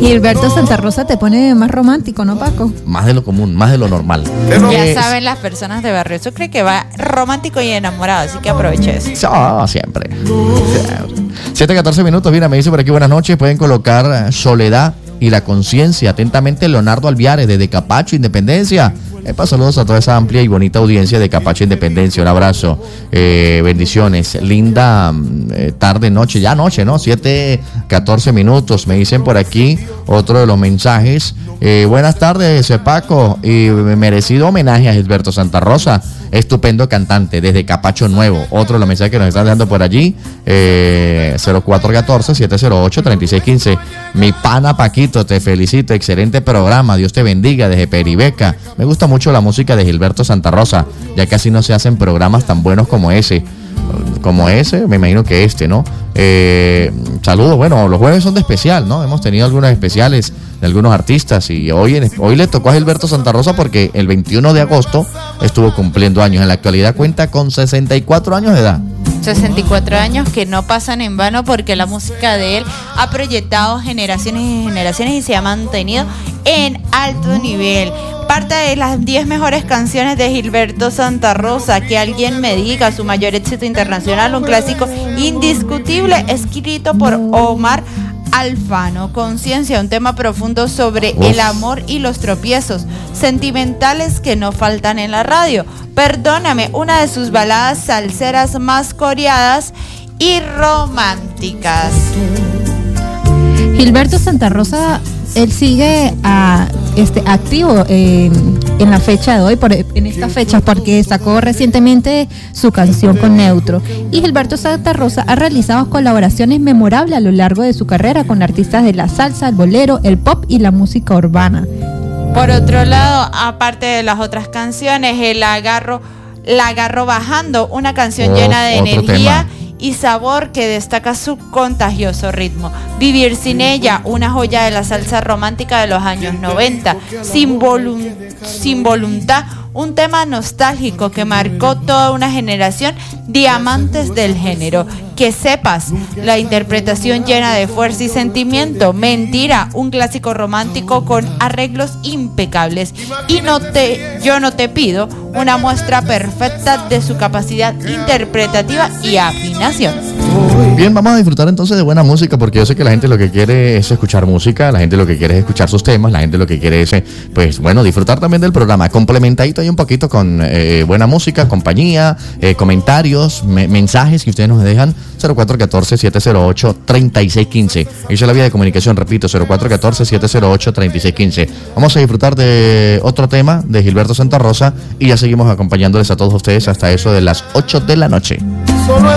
Gilberto Santa Rosa te pone más romántico, ¿no, Paco? Más de lo común, más de lo normal. Ya saben las personas de Barrio Sucre que va romántico y enamorado, así que aproveche eso. Siempre. 7:14 minutos. Mira, me dice por aquí, buenas noches. Pueden colocar Soledad y la conciencia. Atentamente, Leonardo Alviares, desde Capacho, Independencia. Saludos a toda esa amplia y bonita audiencia de Capacho, Independencia. Un abrazo, bendiciones, linda tarde, noche, ya noche, ¿no? 7:14 minutos, me dicen por aquí otro de los mensajes. Buenas tardes, Paco, y merecido homenaje a Gilberto Santa Rosa, estupendo cantante, desde Capacho Nuevo. Otro de los mensajes que nos están dando por allí, 0414-708-3615. Mi pana Paquito, te felicito, excelente programa, Dios te bendiga, desde Peribeca. Me gusta mucho la música de Gilberto Santa Rosa, ya casi no se hacen programas tan buenos como ese, me imagino que ¿no? Saludos, bueno, los jueves son de especial, ¿no? Hemos tenido algunos especiales de algunos artistas y hoy le tocó a Gilberto Santa Rosa porque el 21 de agosto estuvo cumpliendo años. En la actualidad cuenta con 64 años de edad. 64 años que no pasan en vano porque la música de él ha proyectado generaciones y generaciones y se ha mantenido en alto nivel. Parte de las 10 mejores canciones de Gilberto Santa Rosa, que alguien me diga, su mayor éxito internacional, un clásico indiscutible escrito por Omar Alfano. Conciencia, un tema profundo sobre el amor y los tropiezos sentimentales que no faltan en la radio. Perdóname, una de sus baladas salseras más coreadas y románticas. Gilberto Santa Rosa, él sigue activo en la fecha de hoy, en esta fecha, porque sacó recientemente su canción con Neutro. Y Gilberto Santa Rosa ha realizado colaboraciones memorables a lo largo de su carrera con artistas de la salsa, el bolero, el pop y la música urbana. Por otro lado, aparte de las otras canciones, La agarro bajando, una canción llena de energía y sabor que destaca su contagioso ritmo. Vivir sin ella, una joya de la salsa romántica de los años 90. Sin voluntad, un tema nostálgico que marcó toda una generación de amantes del género. Que sepas, la interpretación llena de fuerza y sentimiento. Mentira, un clásico romántico con arreglos impecables. Y yo no te pido, una muestra perfecta de su capacidad interpretativa y afinación. Bien, vamos a disfrutar entonces de buena música, porque yo sé que la gente lo que quiere es escuchar música, la gente lo que quiere es escuchar sus temas, la gente lo que quiere es, disfrutar también del programa, complementadito ahí un poquito con buena música, compañía, comentarios, mensajes que ustedes nos dejan. 0414-708-3615. Esa es la vía de comunicación, repito, 0414-708-3615. Vamos a disfrutar de otro tema de Gilberto Santa Rosa y ya seguimos acompañándoles a todos ustedes hasta eso de las 8 de la noche.